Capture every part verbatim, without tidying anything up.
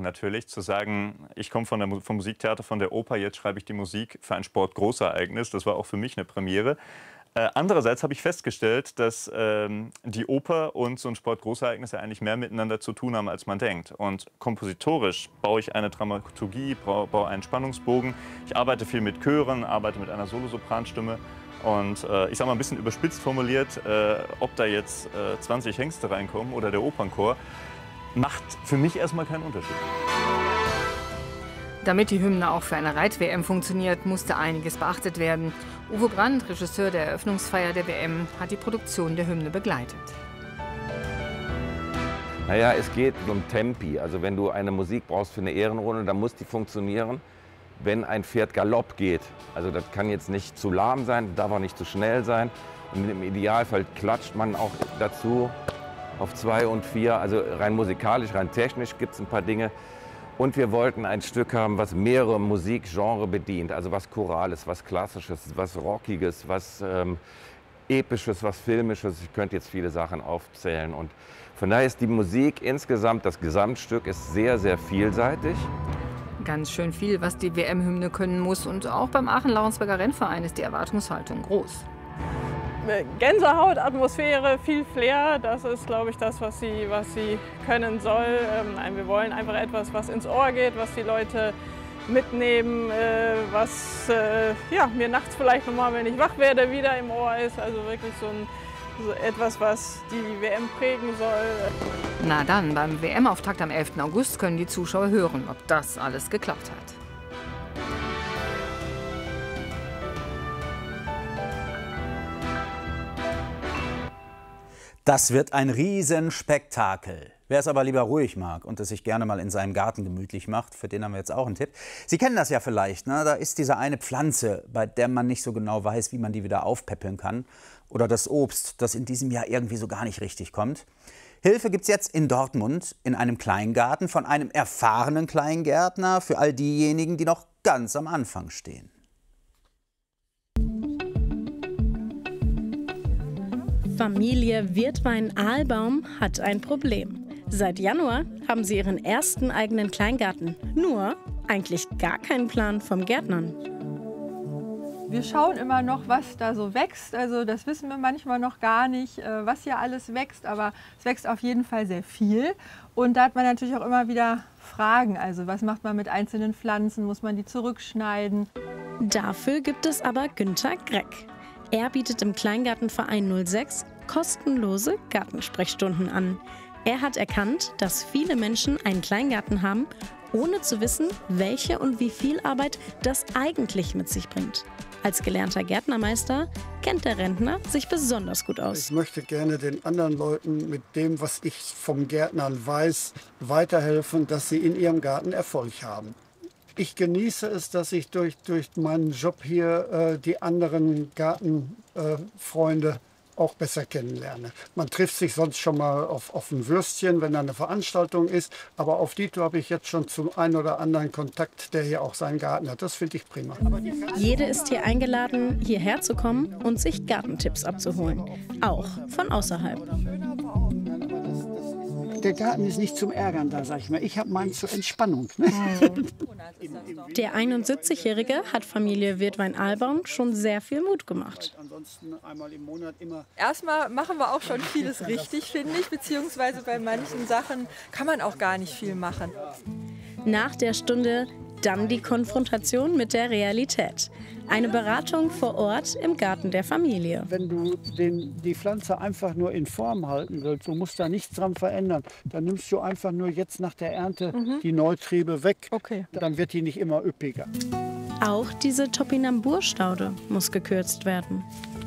natürlich, zu sagen, ich komme von der, Mu- vom Musiktheater, von der Oper, jetzt schreibe ich die Musik für ein Sportgroßereignis. Das war auch für mich eine Premiere. Äh, andererseits habe ich festgestellt, dass ähm, die Oper und so ein Sportgroßereignis ja eigentlich mehr miteinander zu tun haben, als man denkt. Und kompositorisch baue ich eine Dramaturgie, baue, baue einen Spannungsbogen. Ich arbeite viel mit Chören, arbeite mit einer Solosopranstimme. Und äh, ich sage mal ein bisschen überspitzt formuliert, äh, ob da jetzt äh, zwanzig Hengste reinkommen oder der Opernchor, macht für mich erstmal keinen Unterschied. Damit die Hymne auch für eine Reit-W M funktioniert, musste einiges beachtet werden. Uwe Brandt, Regisseur der Eröffnungsfeier der W M, hat die Produktion der Hymne begleitet. Naja, es geht um Tempi. Also wenn du eine Musik brauchst für eine Ehrenrunde, dann muss die funktionieren, wenn ein Pferd Galopp geht. Also das kann jetzt nicht zu lahm sein, darf auch nicht zu schnell sein. Und im Idealfall klatscht man auch dazu auf zwei und vier. Also rein musikalisch, rein technisch gibt es ein paar Dinge. Und wir wollten ein Stück haben, was mehrere Musikgenres bedient. Also was Chorales, was Klassisches, was Rockiges, was ähm, Episches, was Filmisches. Ich könnte jetzt viele Sachen aufzählen. Und von daher ist die Musik insgesamt, das Gesamtstück ist sehr, sehr vielseitig. Ganz schön viel, was die W M-Hymne können muss. Und auch beim Aachen-Lauensberger Rennverein ist die Erwartungshaltung groß. Gänsehaut, Atmosphäre, viel Flair, das ist, glaube ich, das, was sie, was sie können soll. Ähm, nein, wir wollen einfach etwas, was ins Ohr geht, was die Leute mitnehmen, äh, was äh, ja, mir nachts vielleicht nochmal, wenn ich wach werde, wieder im Ohr ist. Also wirklich so, ein, so etwas, was die W M prägen soll. Na dann, beim W M-Auftakt am elften August können die Zuschauer hören, ob das alles geklappt hat. Das wird ein Riesenspektakel. Wer es aber lieber ruhig mag und es sich gerne mal in seinem Garten gemütlich macht, für den haben wir jetzt auch einen Tipp. Sie kennen das ja vielleicht, ne? Da ist diese eine Pflanze, bei der man nicht so genau weiß, wie man die wieder aufpäppeln kann. Oder das Obst, das in diesem Jahr irgendwie so gar nicht richtig kommt. Hilfe gibt es jetzt in Dortmund in einem Kleingarten von einem erfahrenen Kleingärtner für all diejenigen, die noch ganz am Anfang stehen. Familie Wirtwein-Ahlbaum hat ein Problem. Seit Januar haben sie ihren ersten eigenen Kleingarten. Nur eigentlich gar keinen Plan vom Gärtnern. Wir schauen immer noch, was da so wächst. Also das wissen wir manchmal noch gar nicht, was hier alles wächst. Aber es wächst auf jeden Fall sehr viel. Und da hat man natürlich auch immer wieder Fragen. Also was macht man mit einzelnen Pflanzen? Muss man die zurückschneiden? Dafür gibt es aber Günther Greck. Er bietet im Kleingartenverein null sechs kostenlose Gartensprechstunden an. Er hat erkannt, dass viele Menschen einen Kleingarten haben, ohne zu wissen, welche und wie viel Arbeit das eigentlich mit sich bringt. Als gelernter Gärtnermeister kennt der Rentner sich besonders gut aus. Ich möchte gerne den anderen Leuten mit dem, was ich vom Gärtnern weiß, weiterhelfen, dass sie in ihrem Garten Erfolg haben. Ich genieße es, dass ich durch, durch meinen Job hier äh, die anderen Gartenfreunde äh, auch besser kennenlerne. Man trifft sich sonst schon mal auf, auf ein Würstchen, wenn da eine Veranstaltung ist. Aber auf Dito habe ich jetzt schon zum einen oder anderen Kontakt, der hier auch seinen Garten hat. Das finde ich prima. Jede ist hier eingeladen, hierher zu kommen und sich Gartentipps abzuholen. Auch von außerhalb. Der Garten ist nicht zum Ärgern da, sag ich mal. Ich habe meinen zur Entspannung. Ne? Der einundsiebzigjährige hat Familie Wirtwein-Ahlbaum schon sehr viel Mut gemacht. Erstmal machen wir auch schon vieles richtig, finde ich. Beziehungsweise bei manchen Sachen kann man auch gar nicht viel machen. Nach der Stunde dann die Konfrontation mit der Realität. Eine Beratung vor Ort im Garten der Familie. Wenn du den, die Pflanze einfach nur in Form halten willst, du musst da nichts dran verändern, dann nimmst du einfach nur jetzt nach der Ernte mhm. die Neutriebe weg. Okay. Dann wird die nicht immer üppiger. Auch diese Topinambur-Staude muss gekürzt werden.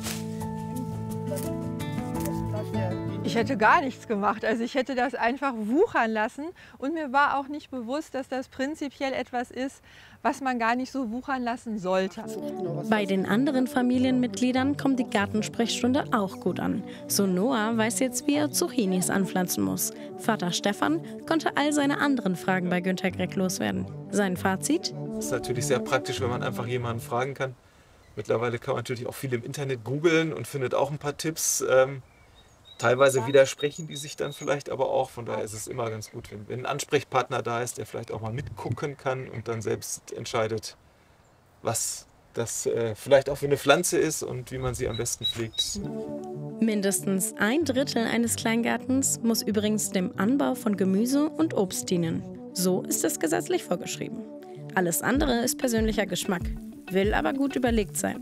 Ich hätte gar nichts gemacht. Also ich hätte das einfach wuchern lassen. Und mir war auch nicht bewusst, dass das prinzipiell etwas ist, was man gar nicht so wuchern lassen sollte. Bei den anderen Familienmitgliedern kommt die Gartensprechstunde auch gut an. So Noah weiß jetzt, wie er Zucchinis anpflanzen muss. Vater Stefan konnte all seine anderen Fragen bei Günther Greck loswerden. Sein Fazit? Das ist natürlich sehr praktisch, wenn man einfach jemanden fragen kann. Mittlerweile kann man natürlich auch viel im Internet googeln und findet auch ein paar Tipps. Ähm Teilweise widersprechen die sich dann vielleicht aber auch. Von daher ist es immer ganz gut, wenn, wenn ein Ansprechpartner da ist, der vielleicht auch mal mitgucken kann und dann selbst entscheidet, was das äh, vielleicht auch für eine Pflanze ist und wie man sie am besten pflegt. Mindestens ein Drittel eines Kleingartens muss übrigens dem Anbau von Gemüse und Obst dienen. So ist es gesetzlich vorgeschrieben. Alles andere ist persönlicher Geschmack, will aber gut überlegt sein.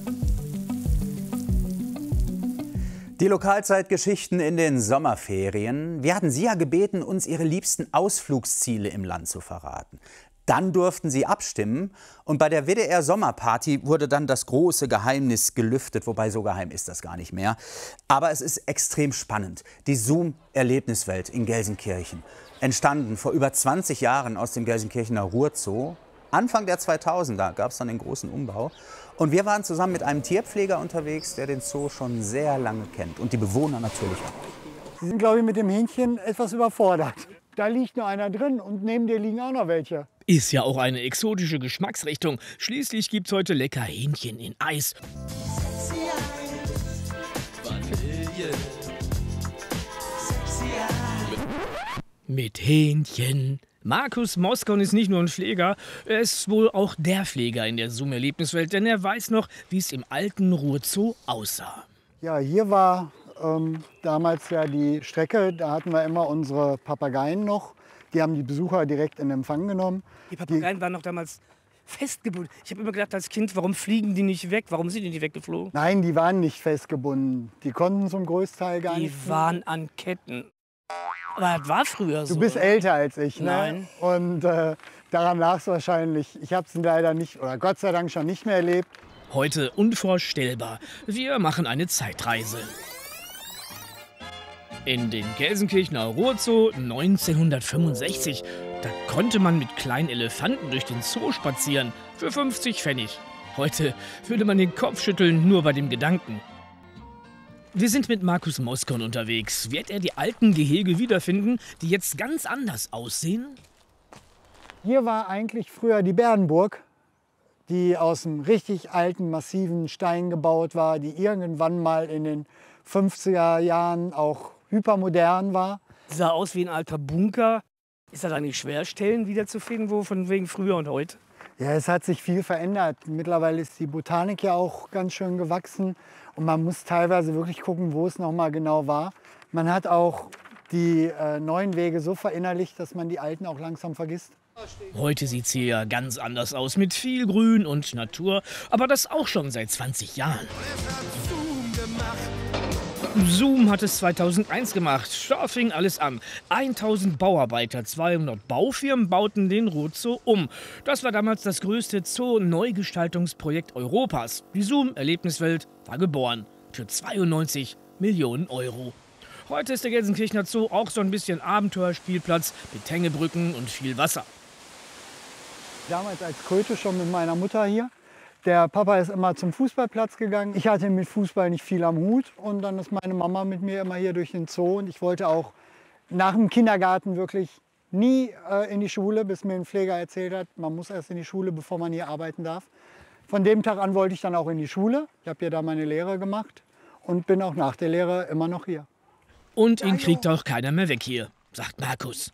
Die Lokalzeitgeschichten in den Sommerferien. Wir hatten Sie ja gebeten, uns Ihre liebsten Ausflugsziele im Land zu verraten. Dann durften Sie abstimmen und bei der W D R Sommerparty wurde dann das große Geheimnis gelüftet, wobei so geheim ist das gar nicht mehr. Aber es ist extrem spannend. Die Zoom-Erlebniswelt in Gelsenkirchen, entstanden vor über zwanzig Jahren aus dem Gelsenkirchener Ruhrzoo. Anfang der zweitausender gab es dann den großen Umbau. Und wir waren zusammen mit einem Tierpfleger unterwegs, der den Zoo schon sehr lange kennt. Und die Bewohner natürlich auch. Sie sind, glaube ich, mit dem Hähnchen etwas überfordert. Da liegt nur einer drin und neben dir liegen auch noch welche. Ist ja auch eine exotische Geschmacksrichtung. Schließlich gibt's heute lecker Hähnchen in Eis. Mit Hähnchen. Markus Moskon ist nicht nur ein Pfleger, er ist wohl auch der Pfleger in der Zoom-Erlebniswelt, denn er weiß noch, wie es im alten Ruhrzoo aussah. Ja, hier war ähm, damals ja die Strecke, da hatten wir immer unsere Papageien noch. Die haben die Besucher direkt in Empfang genommen. Die Papageien die, waren noch damals festgebunden. Ich habe immer gedacht als Kind, warum fliegen die nicht weg? Warum sind die nicht weggeflogen? Nein, die waren nicht festgebunden. Die konnten zum Großteil gar die nicht. Die waren an Ketten. Aber das war früher so. Du bist oder? älter als ich, ne? Nein. Und äh, daran lag es wahrscheinlich. Ich habe es leider nicht, oder Gott sei Dank schon nicht mehr erlebt. Heute unvorstellbar. Wir machen eine Zeitreise. In den Gelsenkirchener Ruhrzoo neunzehnhundertfünfundsechzig. Da konnte man mit kleinen Elefanten durch den Zoo spazieren. Für fünfzig Pfennig. Heute würde man den Kopf schütteln, nur bei dem Gedanken. Wir sind mit Markus Moskon unterwegs. Wird er die alten Gehege wiederfinden, die jetzt ganz anders aussehen? Hier war eigentlich früher die Bärenburg, die aus einem richtig alten, massiven Stein gebaut war, die irgendwann mal in den fünfziger Jahren auch hypermodern war. Sah aus wie ein alter Bunker. Ist das eigentlich schwer, Stellen wiederzufinden, wo von wegen früher und heute? Ja, es hat sich viel verändert. Mittlerweile ist die Botanik ja auch ganz schön gewachsen. Und man muss teilweise wirklich gucken, wo es noch mal genau war. Man hat auch die äh, neuen Wege so verinnerlicht, dass man die alten auch langsam vergisst. Heute sieht es hier ja ganz anders aus, mit viel Grün und Natur. Aber das auch schon seit zwanzig Jahren. Zoom hat es zweitausendeins gemacht. Da fing alles an. tausend Bauarbeiter, zweihundert Baufirmen bauten den Ruhrzoo um. Das war damals das größte Zoo-Neugestaltungsprojekt Europas. Die Zoom-Erlebniswelt war geboren. Für zweiundneunzig Millionen Euro. Heute ist der Gelsenkirchener Zoo auch so ein bisschen Abenteuerspielplatz mit Hängebrücken und viel Wasser. Damals als Kröte schon mit meiner Mutter hier. Der Papa ist immer zum Fußballplatz gegangen. Ich hatte mit Fußball nicht viel am Hut. Und dann ist meine Mama mit mir immer hier durch den Zoo. Und ich wollte auch nach dem Kindergarten wirklich nie äh, in die Schule, bis mir ein Pfleger erzählt hat, man muss erst in die Schule, bevor man hier arbeiten darf. Von dem Tag an wollte ich dann auch in die Schule. Ich habe hier da meine Lehre gemacht und bin auch nach der Lehre immer noch hier. Und ihn kriegt auch keiner mehr weg hier, sagt Markus.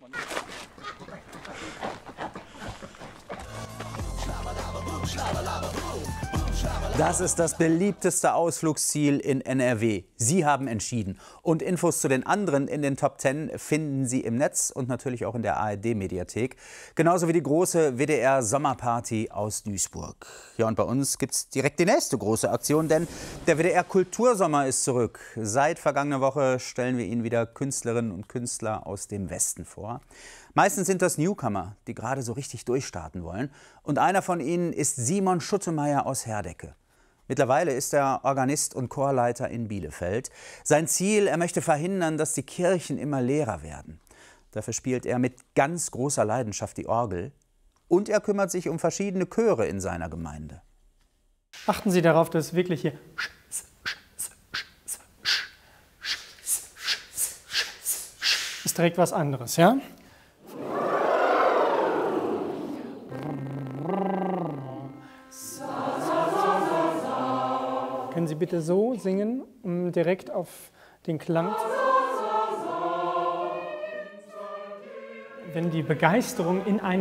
Das ist das beliebteste Ausflugsziel in N R W. Sie haben entschieden. Und Infos zu den anderen in den Top zehn finden Sie im Netz und natürlich auch in der A R D-Mediathek. Genauso wie die große W D R-Sommerparty aus Duisburg. Ja, und bei uns gibt es direkt die nächste große Aktion, denn der W D R-Kultursommer ist zurück. Seit vergangener Woche stellen wir Ihnen wieder Künstlerinnen und Künstler aus dem Westen vor. Meistens sind das Newcomer, die gerade so richtig durchstarten wollen. Und einer von ihnen ist Simon Schuttemeyer aus Herdecke. Mittlerweile ist er Organist und Chorleiter in Bielefeld. Sein Ziel, er möchte verhindern, dass die Kirchen immer leerer werden. Dafür spielt er mit ganz großer Leidenschaft die Orgel. Und er kümmert sich um verschiedene Chöre in seiner Gemeinde. Achten Sie darauf, dass wirklich hier ist direkt was anderes, ja? Können Sie bitte so singen, um direkt auf den Klang. Wenn die Begeisterung in eine